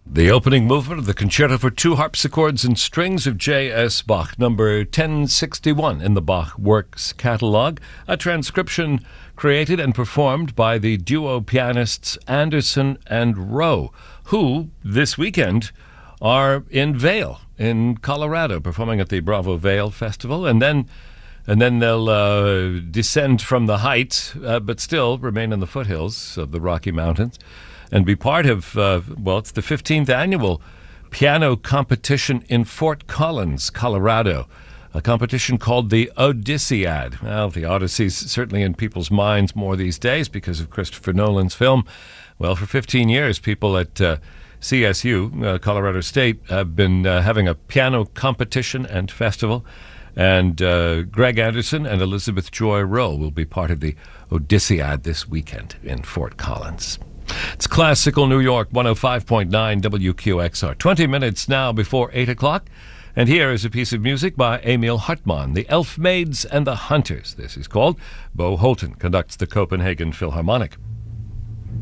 The opening movement of the Concerto for Two Harpsichords and Strings of J.S. Bach, number 1061 in the Bach Works Catalogue, a transcription created and performed by the duo pianists Anderson and Rowe, who this weekend are in Vail, in Colorado, performing at the Bravo Vail Festival, and then they'll descend from the heights, but still remain in the foothills of the Rocky Mountains, and be part of, it's the 15th annual piano competition in Fort Collins, Colorado, a competition called the Odyssead. Well, the Odyssey's certainly in people's minds more these days because of Christopher Nolan's film. Well, for 15 years, people at CSU, Colorado State, have been having a piano competition and festival, and Greg Anderson and Elizabeth Joy Rowe will be part of the Odyssead this weekend in Fort Collins. It's Classical New York 105.9 WQXR. 20 minutes now before 8 o'clock. And here is a piece of music by Emil Hartmann, The Elf Maids and the Hunters. This is called Bo Holton conducts the Copenhagen Philharmonic.